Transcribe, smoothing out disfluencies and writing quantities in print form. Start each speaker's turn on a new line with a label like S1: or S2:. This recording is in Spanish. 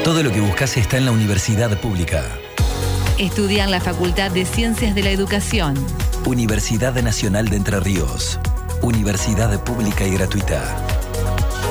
S1: Todo lo que buscas está en la Universidad Pública.
S2: Estudia en la Facultad de Ciencias de la Educación.
S1: Universidad Nacional de Entre Ríos. Universidad pública y gratuita.